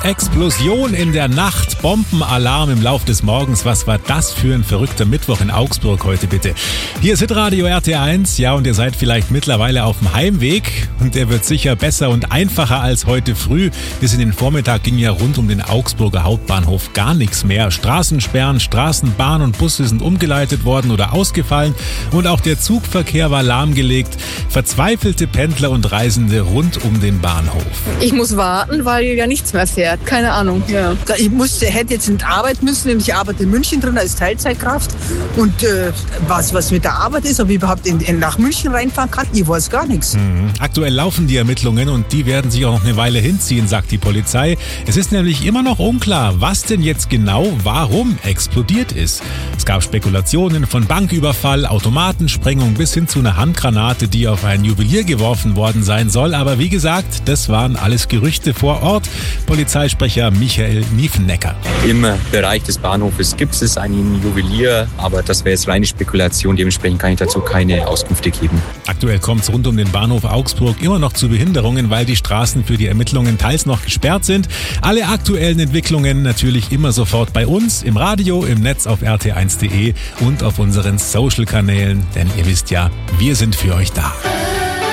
Explosion in der Nacht, Bombenalarm im Lauf des Morgens. Was war das für ein verrückter Mittwoch in Augsburg heute bitte? Hier ist Hitradio RT1, ja, und ihr seid vielleicht mittlerweile auf dem Heimweg und der wird sicher besser und einfacher als heute früh. Bis in den Vormittag ging ja rund um den Augsburger Hauptbahnhof gar nichts mehr. Straßensperren, Straßen, Bahn und Busse sind umgeleitet worden oder ausgefallen und auch der Zugverkehr war lahmgelegt. Verzweifelte Pendler und Reisende rund um den Bahnhof. Ich muss warten, weil ja nichts mehr fährt. Keine Ahnung. Ja. Ich hätte jetzt in die Arbeit müssen, nämlich ich arbeite in München drin als Teilzeitkraft. Und was mit der Arbeit ist, ob ich überhaupt nach München reinfahren kann, ich weiß gar nichts. Aktuell laufen die Ermittlungen und die werden sich auch noch eine Weile hinziehen, sagt die Polizei. Es ist nämlich immer noch unklar, was denn jetzt genau warum explodiert ist. Es gab Spekulationen von Banküberfall, Automatensprengung bis hin zu einer Handgranate, die auf ein Juwelier geworfen worden sein soll. Aber wie gesagt, das waren alles Gerüchte vor Ort. Polizeisprecher Michael Niefennecker. Im Bereich des Bahnhofes gibt es einen Juwelier, aber das wäre jetzt reine Spekulation. Dementsprechend kann ich dazu keine Auskünfte geben. Aktuell kommt es rund um den Bahnhof Augsburg immer noch zu Behinderungen, weil die Straßen für die Ermittlungen teils noch gesperrt sind. Alle aktuellen Entwicklungen natürlich immer sofort bei uns, im Radio, im Netz auf rt1.de und auf unseren Social-Kanälen. Denn ihr wisst ja, wir sind für euch da.